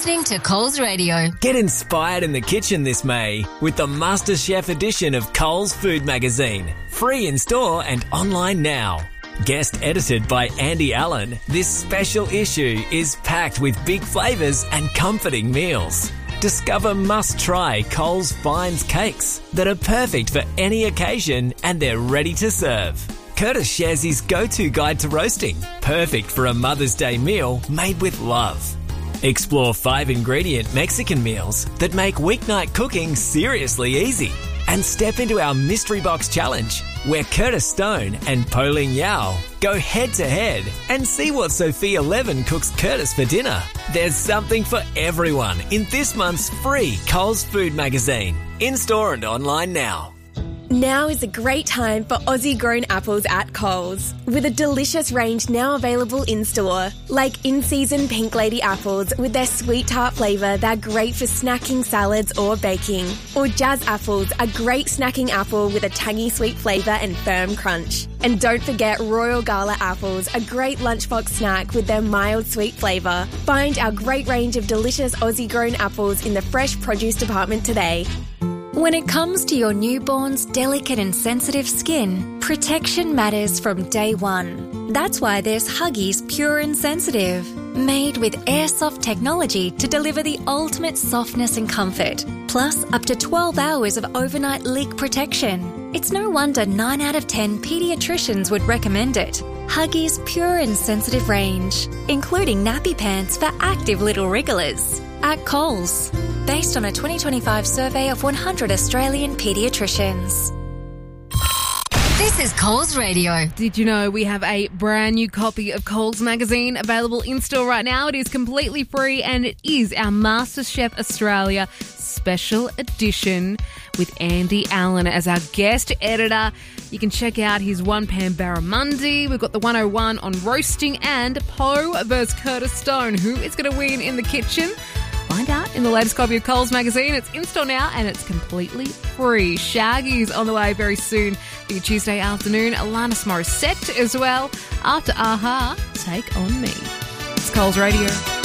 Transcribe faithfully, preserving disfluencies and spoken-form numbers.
listening to Coles Radio. Get inspired in the kitchen this May with the MasterChef edition of Coles Food Magazine. Free in store and online now. Guest edited by Andy Allen, this special issue is packed with big flavours and comforting meals. Discover must-try Coles Finds cakes that are perfect for any occasion and they're ready to serve. Curtis shares his go-to guide to roasting, perfect for a Mother's Day meal made with love. Explore five-ingredient Mexican meals that make weeknight cooking seriously easy. And step into our Mystery Box Challenge, where Curtis Stone and Pauline Yao go head-to-head and see what Sophia Levin cooks Curtis for dinner. There's something for everyone in this month's free Coles Food Magazine. In-store and online now. Now is a great time for Aussie-grown apples at Coles, with a delicious range now available in-store, like in-season Pink Lady apples with their sweet tart flavour that are great for snacking, salads or baking. Or Jazz apples, a great snacking apple with a tangy sweet flavour and firm crunch. And don't forget Royal Gala apples, a great lunchbox snack with their mild sweet flavour. Find our great range of delicious Aussie-grown apples in the fresh produce department today. When it comes to your newborn's delicate and sensitive skin, protection matters from day one. That's why there's Huggies Pure and Sensitive, made with airsoft technology to deliver the ultimate softness and comfort, plus up to twelve hours of overnight leak protection. It's no wonder nine out of ten paediatricians would recommend it. Huggies Pure and Sensitive range, including nappy pants for active little wrigglers. At Coles, based on a twenty twenty-five survey of one hundred Australian paediatricians. This is Coles Radio. Did you know we have a brand new copy of Coles Magazine available in-store right now? It is completely free and it is our MasterChef Australia special edition with Andy Allen as our guest editor. You can check out his one-pan barramundi. We've got the one oh one on roasting and Poe versus Curtis Stone. Who is going to win in the kitchen? Find out in the latest copy of Coles Magazine. It's in-store now and it's completely free. Shaggy's on the way very soon for your Tuesday afternoon. Alanis Morissette as well. After Aha, Take On Me. It's Coles Radio.